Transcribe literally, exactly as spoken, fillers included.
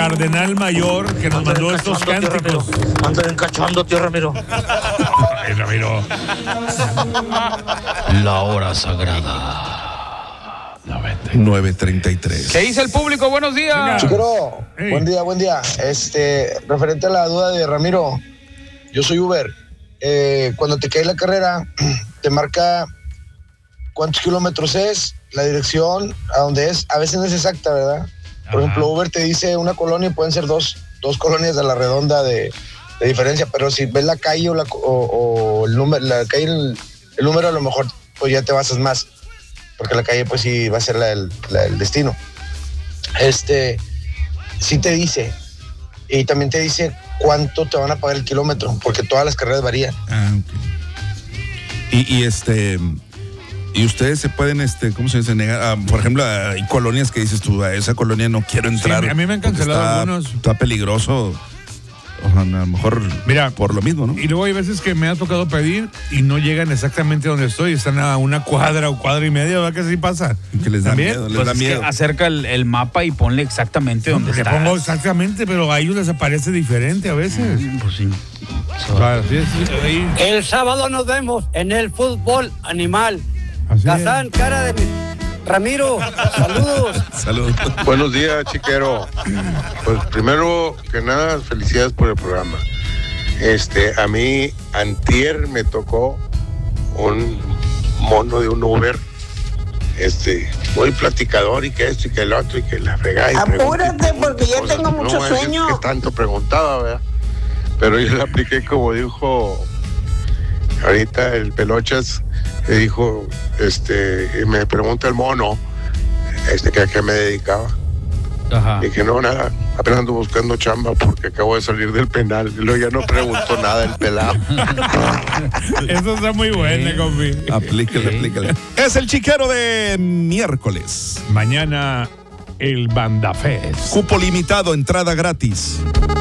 cardenal mayor que nos mandó estos cánticos. Ando encachando, tío Ramiro. Ay, Ramiro. La hora sagrada. nueve treinta y tres. ¿Qué dice el público? Buenos días. Chiquero, Hey. buen día, buen día. Este, referente a la duda de Ramiro, yo soy Uber. Eh, cuando te cae la carrera, te marca cuántos kilómetros es, la dirección, a dónde es. A veces no es exacta, ¿verdad? Por Ajá. ejemplo, Uber te dice una colonia y pueden ser dos, dos colonias a la redonda de, de diferencia, pero si ves la calle o, la, o, o el número, la calle, el, el número, a lo mejor pues ya te basas más, porque la calle pues sí va a ser la, el, la, el destino. Este, sí te dice, y también te dice cuánto te van a pagar el kilómetro, porque todas las carreras varían. Ah, ok. Y, y este, y ustedes se pueden, este, ¿cómo se dice? Negar. Ah, por ejemplo, hay colonias que dices tú, a esa colonia no quiero entrar. Sí, a mí me han porque cancelado está, algunos. Está peligroso. O sea, a lo mejor, Mira, por lo mismo, ¿no? Y luego hay veces que me ha tocado pedir y no llegan exactamente donde estoy, están a una cuadra o cuadra y media, ¿verdad que así pasa? Que les da ¿También? miedo, les Pues da es que miedo. acerca el, el mapa y ponle exactamente dónde Le está. pongo exactamente, pero a ellos les aparece diferente a veces. Pues sí. Claro, sí, sí, ahí. El sábado nos vemos en el fútbol animal. Así es. Kazán, cara de mi... Ramiro, saludos. Salud. Buenos días, chiquero. Pues primero que nada, felicidades por el programa. Este, a mí, antier me tocó un mono de un Uber, este, muy platicador y que esto y que el otro y que la fregada. y Apúrate, pregunta y porque ya cosas. tengo mucho No voy a decir sueño. que tanto preguntaba, ¿verdad? Pero yo le apliqué como dijo ahorita el Pelochas, que dijo, este, y me pregunta el mono, este, que a qué me dedicaba. Ajá. Dije, no, nada, apenas ando buscando chamba porque acabo de salir del penal. Y luego ya no preguntó nada el pelado. Eso está muy bueno, compi. Aplícale, aplícale. Es el chiquero de miércoles. Mañana el Banda Fest. Cupo limitado, entrada gratis.